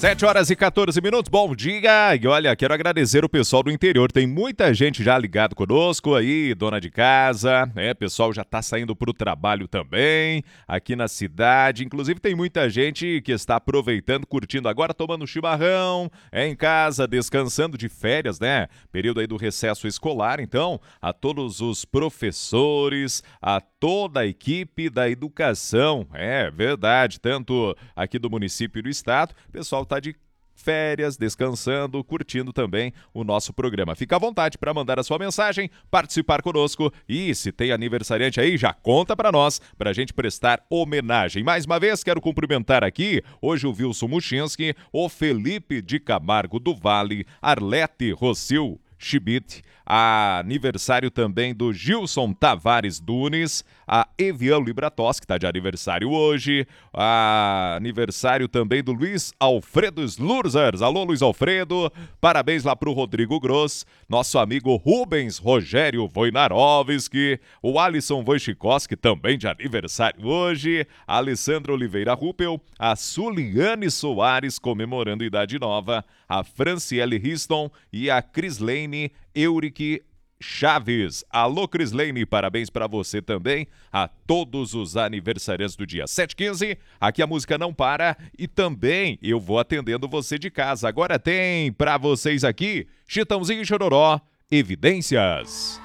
7h14. Bom dia! E olha, quero agradecer o pessoal do interior. Tem muita gente já ligado conosco aí, dona de casa, pessoal já tá saindo pro trabalho também, aqui na cidade. Inclusive tem muita gente que está aproveitando, curtindo agora, tomando chimarrão, em casa, descansando de férias, né? Período aí do recesso escolar. Então, a todos os professores, a toda a equipe da educação, é verdade, tanto aqui do município e do estado, o pessoal tá de férias, descansando, curtindo também o nosso programa. Fica à vontade para mandar a sua mensagem, participar conosco e se tem aniversariante aí, já conta para nós, para a gente prestar homenagem. Mais uma vez, quero cumprimentar aqui, hoje o Wilson Muchinski, o Felipe de Camargo do Vale, Arlete Rosil Schmidt, aniversário também do Gilson Tavares Dunes, a Evian Libratos, que está de aniversário hoje, aniversário também do Luiz Alfredo Slurzers. Alô, Luiz Alfredo, parabéns lá pro Rodrigo Gross, nosso amigo Rubens Rogério Wojnarowski, o Alisson Wojcikowski, também de aniversário hoje, a Alessandra Oliveira Ruppel, a Suliane Soares, comemorando idade nova, a Franciele Riston e a Crislene Eurique Chaves. Alô, Crislene, parabéns para você também, a todos os aniversariantes do dia. 7h15, aqui a música não para e também eu vou atendendo você de casa. Agora tem para vocês aqui, Chitãozinho e Chororó, Evidências.